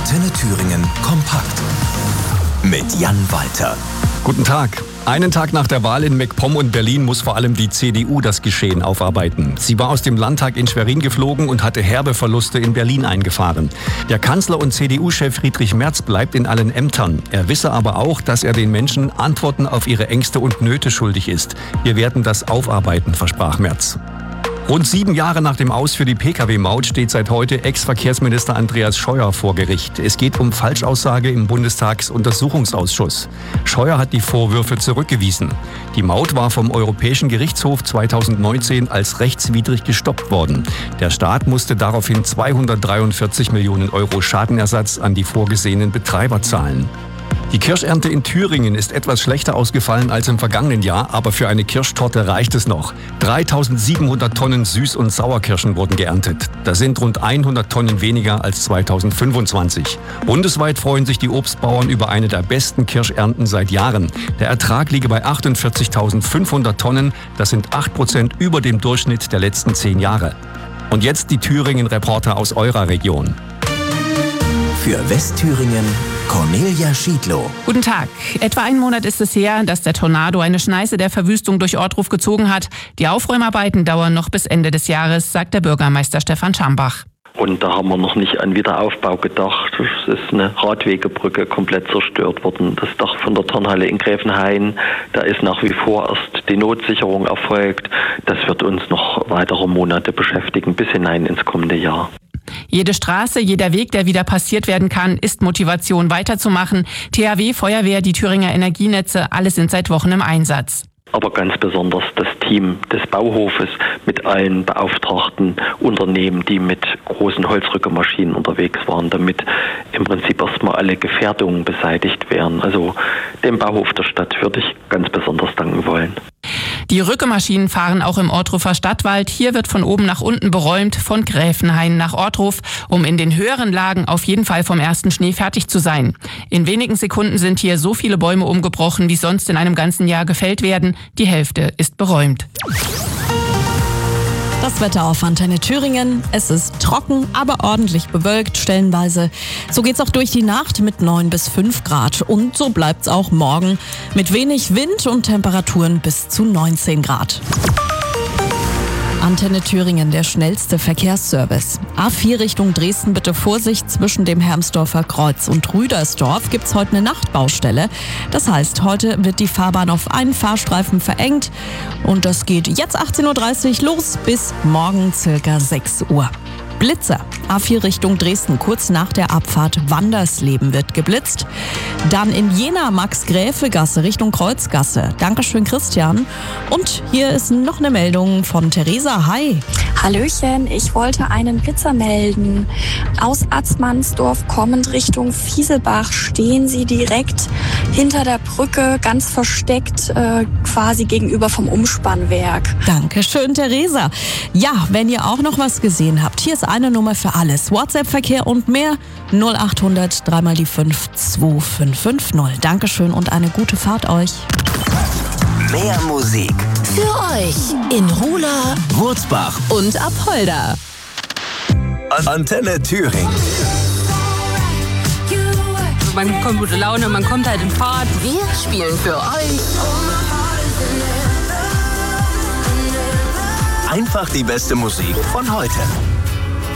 Antenne Thüringen kompakt mit Jan Walter. Guten Tag. Einen Tag nach der Wahl in MacPom und Berlin muss vor allem die CDU das Geschehen aufarbeiten. Sie war aus dem Landtag in Schwerin geflogen und hatte herbe Verluste in Berlin eingefahren. Der Kanzler und CDU-Chef Friedrich Merz bleibt in allen Ämtern. Er wisse aber auch, dass er den Menschen Antworten auf ihre Ängste und Nöte schuldig ist. Wir werden das aufarbeiten, versprach Merz. Rund 7 Jahre nach dem Aus für die Pkw-Maut steht seit heute Ex-Verkehrsminister Andreas Scheuer vor Gericht. Es geht um Falschaussage im Bundestagsuntersuchungsausschuss. Scheuer hat die Vorwürfe zurückgewiesen. Die Maut war vom Europäischen Gerichtshof 2019 als rechtswidrig gestoppt worden. Der Staat musste daraufhin 243 Millionen Euro Schadenersatz an die vorgesehenen Betreiber zahlen. Die Kirschernte in Thüringen ist etwas schlechter ausgefallen als im vergangenen Jahr, aber für eine Kirschtorte reicht es noch. 3700 Tonnen Süß- und Sauerkirschen wurden geerntet. Das sind rund 100 Tonnen weniger als 2025. Bundesweit freuen sich die Obstbauern über eine der besten Kirschernten seit Jahren. Der Ertrag liege bei 48.500 Tonnen. Das sind 8% über dem Durchschnitt der letzten 10 Jahre. Und jetzt die Thüringen-Reporter aus eurer Region. Für Westthüringen Cornelia Schiedlow. Guten Tag. Etwa einen Monat ist es her, dass der Tornado eine Schneise der Verwüstung durch Ortruf gezogen hat. Die Aufräumarbeiten dauern noch bis Ende des Jahres, sagt der Bürgermeister Stefan Schambach. Und da haben wir noch nicht an Wiederaufbau gedacht. Es ist eine Radwegebrücke komplett zerstört worden. Das Dach von der Turnhalle in Gräfenhain, da ist nach wie vor erst die Notsicherung erfolgt. Das wird uns noch weitere Monate beschäftigen, bis hinein ins kommende Jahr. Jede Straße, jeder Weg, der wieder passiert werden kann, ist Motivation weiterzumachen. THW, Feuerwehr, die Thüringer Energienetze, alle sind seit Wochen im Einsatz. Aber ganz besonders das Team des Bauhofes mit allen beauftragten Unternehmen, die mit großen Holzrückemaschinen unterwegs waren, damit im Prinzip erstmal alle Gefährdungen beseitigt werden. Also dem Bauhof der Stadt würde ich ganz besonders danken wollen. Die Rückemaschinen fahren auch im Ortrufer Stadtwald. Hier wird von oben nach unten beräumt, von Gräfenhain nach Ortruf, um in den höheren Lagen auf jeden Fall vom ersten Schnee fertig zu sein. In wenigen Sekunden sind hier so viele Bäume umgebrochen, wie sonst in einem ganzen Jahr gefällt werden. Die Hälfte ist beräumt. Das Wetter auf Antenne Thüringen. Es ist trocken, aber ordentlich bewölkt stellenweise. So geht's auch durch die Nacht mit 9 bis 5 Grad. Und so bleibt's auch morgen mit wenig Wind und Temperaturen bis zu 19 Grad. Antenne Thüringen, der schnellste Verkehrsservice. A4 Richtung Dresden, bitte Vorsicht, zwischen dem Hermsdorfer Kreuz und Rüdersdorf gibt's heute eine Nachtbaustelle. Das heißt, heute wird die Fahrbahn auf einen Fahrstreifen verengt und das geht jetzt 18.30 Uhr los bis morgen circa 6 Uhr. Blitzer. A4 Richtung Dresden, kurz nach der Abfahrt Wandersleben wird geblitzt. Dann in Jena Max-Gräfe-Gasse Richtung Kreuzgasse. Dankeschön, Christian. Und hier ist noch eine Meldung von Theresa. Hi. Hallöchen, ich wollte einen Blitzer melden. Aus Atzmannsdorf kommend Richtung Fieselbach stehen Sie direkt hinter der Brücke, ganz versteckt, quasi gegenüber vom Umspannwerk. Dankeschön, Theresa. Ja, wenn ihr auch noch was gesehen habt, hier ist eine Nummer für alles. WhatsApp-Verkehr und mehr 0800 3 mal die 5 2550. Dankeschön und eine gute Fahrt euch. Mehr Musik Für euch in Rula Wurzbach und Apolda. Antenne Thüringen. Man bekommt gute Laune, man kommt halt in Fahrt. Wir spielen für euch Einfach die beste Musik von heute.